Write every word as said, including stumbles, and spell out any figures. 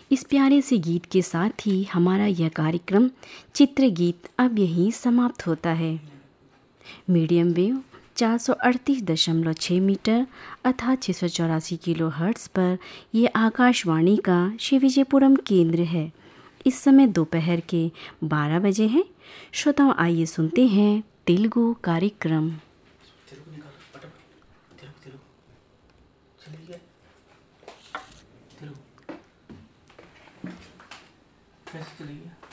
इस प्यारे से गीत के साथ ही हमारा यह कार्यक्रम चित्रगीत अब यहीं समाप्त होता है। मीडियम वेव चार सौ अड़तीस दशमलव छः मीटर अर्थात छः सौ चौरासी किलो हर्ट्ज़ पर ये आकाशवाणी का श्री विजयपुरम केंद्र है। इस समय दोपहर के बारह बजे हैं। श्रोताओं, आइए सुनते हैं तेलुगु कार्यक्रम। कैसे चलेगी?